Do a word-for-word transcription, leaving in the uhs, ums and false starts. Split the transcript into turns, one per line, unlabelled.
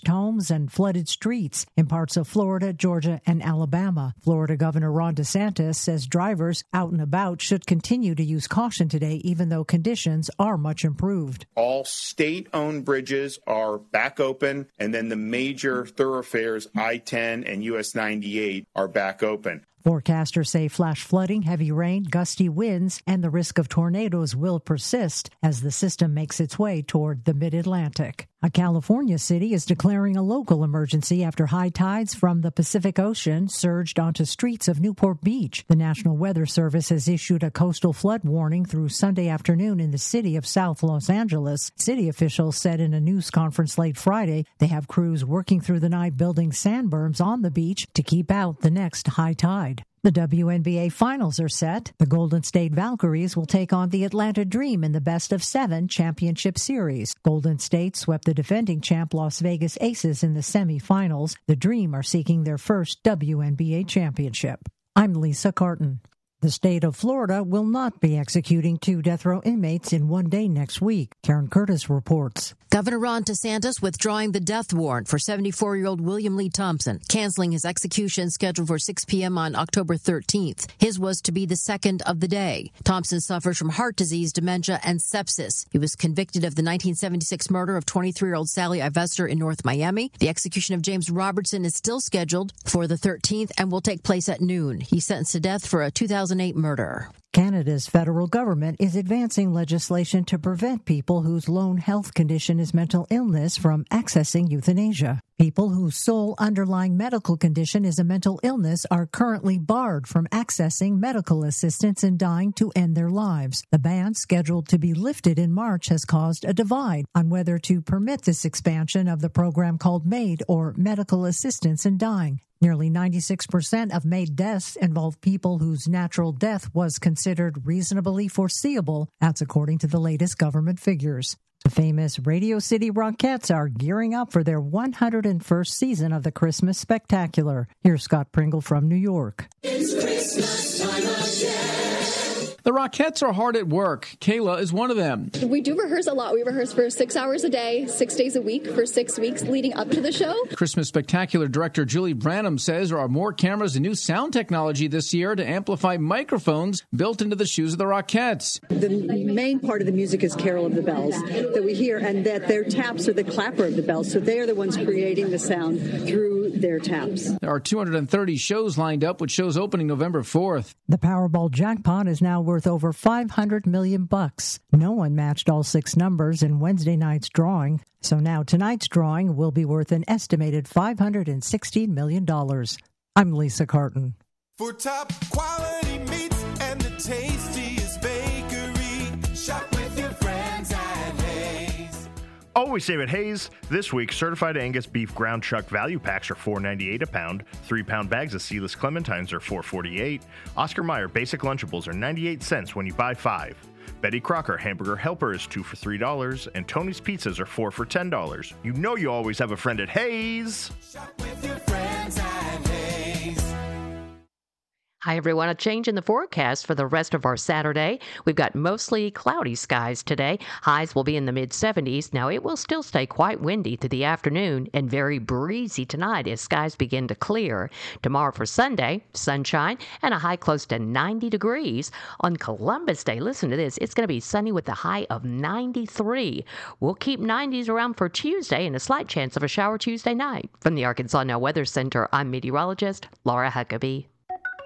damaged homes and flooded streets in parts of Florida, Georgia, and Alabama. Florida Governor Ron DeSantis says drivers out and about should continue to use caution today, even though conditions are much improved.
All state-owned bridges are back open, and then the major thoroughfares, I ten and U S ninety-eight, are back open.
Forecasters say flash flooding, heavy rain, gusty winds, and the risk of tornadoes will persist as the system makes its way toward the mid-Atlantic. A California city is declaring a local emergency after high tides from the Pacific Ocean surged onto streets of Newport Beach. The National Weather Service has issued a coastal flood warning through Sunday afternoon in the city of South Los Angeles. City officials said in a news conference late Friday they have crews working through the night building sandberms on the beach to keep out the next high tide. The W N B A Finals are set. The Golden State Valkyries will take on the Atlanta Dream in the best-of-seven championship series. Golden State swept the defending champ Las Vegas Aces in the semifinals. The Dream are seeking their first W N B A championship. I'm Lisa Carton. The state of Florida will not be executing two death row inmates in one day next week. Karen Curtis reports.
Governor Ron DeSantis withdrawing the death warrant for seventy-four-year-old William Lee Thompson, canceling his execution scheduled for six p.m. on October thirteenth. His was to be the second of the day. Thompson suffers from heart disease, dementia, and sepsis. He was convicted of the nineteen seventy-six murder of twenty-three-year-old Sally Ivester in North Miami. The execution of James Robertson is still scheduled for the thirteenth and will take place at noon. He's sentenced to death for a two thousand eight murder.
Canada's federal government is advancing legislation to prevent people whose lone health condition is mental illness from accessing euthanasia. People whose sole underlying medical condition is a mental illness are currently barred from accessing medical assistance in dying to end their lives. The ban, scheduled to be lifted in March, has caused a divide on whether to permit this expansion of the program called MAID, or Medical Assistance in Dying. Nearly ninety-six percent of MAID deaths involve people whose natural death was considered reasonably foreseeable. That's according to the latest government figures. The famous Radio City Rockettes are gearing up for their one hundred first season of the Christmas Spectacular. Here's Scott Pringle from New York.
It's Christmas time again.
The Rockettes are hard at work. Kayla is one of them.
We do rehearse a lot. We rehearse for six hours a day, six days a week, for six weeks leading up to the show.
Christmas Spectacular director Julie Branham says there are more cameras and new sound technology this year to amplify microphones built into the shoes of the Rockettes.
The main part of the music is Carol of the Bells that we hear, and that their taps are the clapper of the bells, so they are the ones creating the sound through their taps.
There are two hundred thirty shows lined up, with shows opening November fourth.
The Powerball jackpot is now worth over five hundred million bucks. No one matched all six numbers in Wednesday night's drawing, so now tonight's drawing will be worth an estimated five hundred sixteen million dollars. I'm Lisa Carton.
For top quality meats and the tastiest bakery, shop with your friends at Hayes.
Always save at Hayes. This week, certified Angus beef ground chuck value packs are four ninety-eight a pound. Three-pound bags of seedless clementines are four forty-eight. Oscar Mayer basic Lunchables are ninety-eight cents when you buy five. Betty Crocker Hamburger Helper is two for three dollars, and Tony's Pizzas are four for ten dollars. You know you always have a friend at Hayes.
Shop with your friends at Hayes.
Hi, everyone. A change in the forecast for the rest of our Saturday. We've got mostly cloudy skies today. Highs will be in the mid seventies. Now, it will still stay quite windy through the afternoon and very breezy tonight as skies begin to clear. Tomorrow for Sunday, sunshine and a high close to ninety degrees. On Columbus Day, listen to this, it's going to be sunny with a high of ninety-three. We'll keep nineties around for Tuesday and a slight chance of a shower Tuesday night. From the Arkansas Now Weather Center, I'm meteorologist Laura Huckabee.